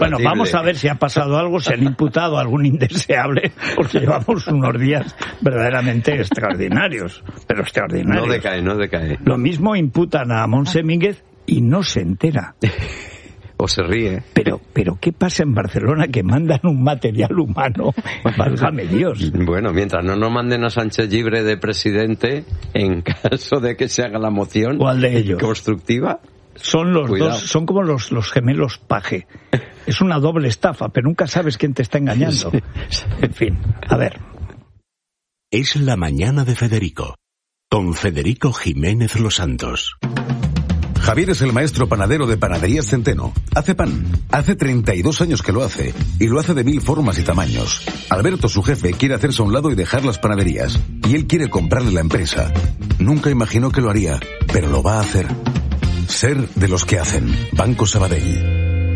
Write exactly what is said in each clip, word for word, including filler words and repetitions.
Bueno, vamos a ver si ha pasado algo, si han imputado a algún indeseable, porque llevamos unos días verdaderamente extraordinarios, pero extraordinarios. No decae, no decae. Lo mismo imputan a Montse Mínguez y no se entera. O se ríe. Pero, pero ¿qué pasa en Barcelona que mandan un material humano? Válgame Dios. Bueno, mientras no nos manden a Sánchez libre de presidente, en caso de que se haga la moción. ¿Cuál de ellos? Constructiva. Son los Cuidado. dos, son como los, los gemelos Paje. Es una doble estafa, pero nunca sabes quién te está engañando. Sí. En fin, a ver. Es la mañana de Federico, con Federico Jiménez Los Santos. Javier es el maestro panadero de Panaderías Centeno. Hace pan. Hace treinta y dos años que lo hace. Y lo hace de mil formas y tamaños. Alberto, su jefe, quiere hacerse a un lado y dejar las panaderías. Y él quiere comprarle la empresa. Nunca imaginó que lo haría, pero lo va a hacer. Ser de los que hacen. Banco Sabadell.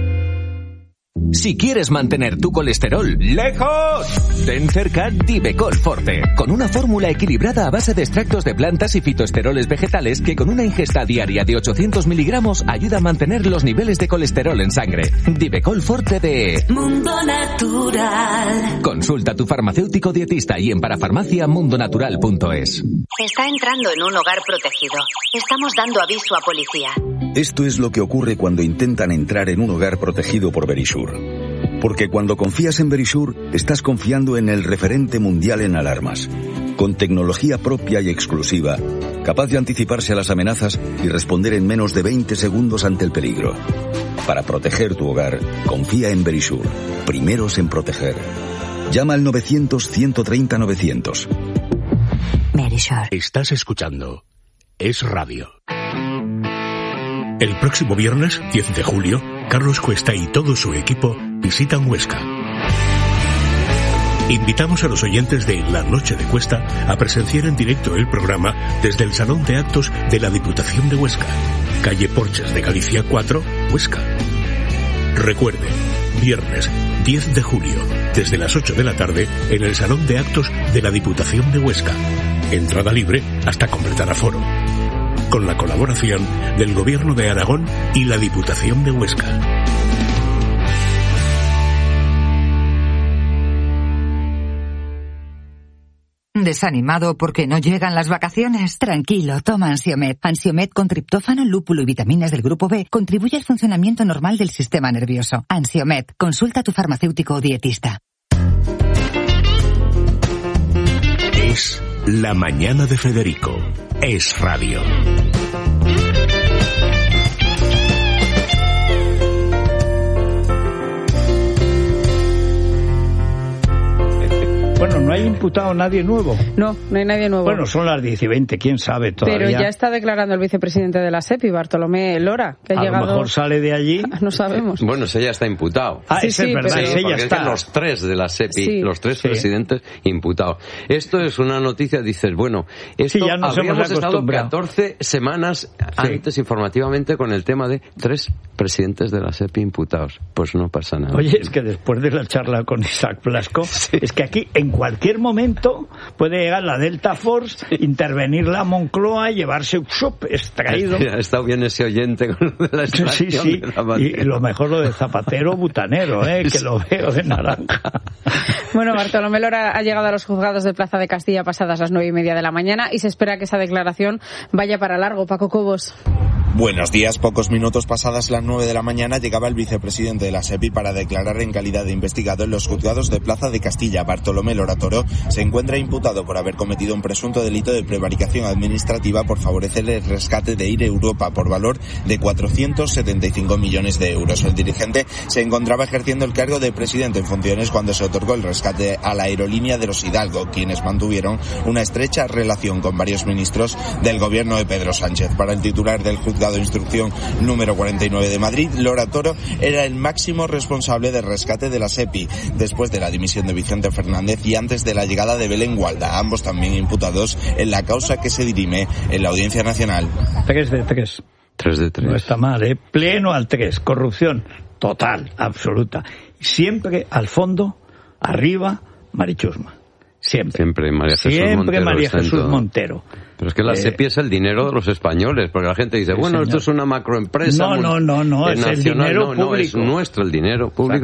Si quieres mantener tu colesterol lejos, ten cerca Divecol Forte, con una fórmula equilibrada a base de extractos de plantas y fitoesteroles vegetales que con una ingesta diaria de ochocientos miligramos ayuda a mantener los niveles de colesterol en sangre. Divecol Forte de Mundo Natural. Consulta a tu farmacéutico dietista y en parafarmacia mundonatural punto es. Está entrando en un hogar protegido. Estamos dando aviso a policía. Esto es lo que ocurre cuando intentan entrar en un hogar protegido por Verisure. Porque cuando confías en Verisure, estás confiando en el referente mundial en alarmas, con tecnología propia y exclusiva, capaz de anticiparse a las amenazas y responder en menos de veinte segundos ante el peligro. Para proteger tu hogar, confía en Verisure. Primeros en proteger. Llama al novecientos, ciento treinta, novecientos. Verisure. Estás escuchando Es Radio. El próximo viernes, diez de julio, Carlos Cuesta y todo su equipo visitan Huesca. Invitamos a los oyentes de La Noche de Cuesta a presenciar en directo el programa desde el Salón de Actos de la Diputación de Huesca, calle Porches de Galicia cuatro, Huesca. Recuerde, viernes diez de julio, desde las ocho de la tarde, en el Salón de Actos de la Diputación de Huesca. Entrada libre hasta completar aforo. Con la colaboración del Gobierno de Aragón y la Diputación de Huesca. ¿Desanimado porque no llegan las vacaciones? Tranquilo, toma Ansiomed. Ansiomed con triptófano, lúpulo y vitaminas del grupo B contribuye al funcionamiento normal del sistema nervioso. Ansiomed, consulta a tu farmacéutico o dietista. Es la mañana de Federico. Es Radio. Bueno, no hay imputado nadie nuevo. No, no hay nadie nuevo. Bueno, son las diez y veinte, quién sabe todavía. Pero ya está declarando el vicepresidente de la SEPI, Bartolomé Lora, que ha a llegado... lo mejor sale de allí. No sabemos. Bueno, ese ya está imputado. Ah, sí, ese sí, es verdad, pero... ese Porque ya está. es que los tres de la SEPI, Sí. los tres Sí. presidentes imputados. Esto es una noticia, dices, bueno, esto Sí, ya nos habríamos hemos estado acostumbrado. catorce semanas Sí. antes informativamente con el tema de tres presidentes de la SEPI imputados. Pues no pasa nada. Oye, es que después de la charla con Isaac Blasco, Sí. es que aquí en cualquier momento puede llegar la Delta Force, intervenir la Moncloa, llevarse un shop extraído. Ha estado bien ese oyente con lo de la Sí, extracción sí, de la bandera. y lo mejor lo de Zapatero butanero, ¿eh? Que lo veo de naranja. Bueno, Bartolomé Lora ha llegado a los juzgados de Plaza de Castilla pasadas las nueve y media de la mañana y se espera que esa declaración vaya para largo. Paco Cobos. Buenos días. Pocos minutos pasadas las nueve de la mañana llegaba el vicepresidente de la SEPI para declarar en calidad de investigado en los juzgados de Plaza de Castilla. Bartolomé Lora Toro se encuentra imputado por haber cometido un presunto delito de prevaricación administrativa por favorecer el rescate de Air Europa por valor de cuatrocientos setenta y cinco millones de euros. El dirigente se encontraba ejerciendo el cargo de presidente en funciones cuando se otorgó el rescate a la aerolínea de los Hidalgo, quienes mantuvieron una estrecha relación con varios ministros del gobierno de Pedro Sánchez. Para el titular del juzgado de instrucción número cuarenta y nueve de Madrid, Lora Toro era el máximo responsable del rescate de la SEPI, después de la dimisión de Vicente Fernández y antes de la llegada de Belén Gualda, ambos también imputados en la causa que se dirime en la Audiencia Nacional. Tres de tres. Tres de tres. No está mal, ¿eh? Pleno al tres. Corrupción total, absoluta. Siempre al fondo, arriba, Marichusma. Siempre. Siempre María Jesús Siempre Montero. María Jesús Montero. Pero es que la eh, SEPI es el dinero de los españoles, porque la gente dice, sí, bueno, señor. esto es una macroempresa. No, no, no, no, es nacional. el dinero no, público. No, es nuestro el dinero público.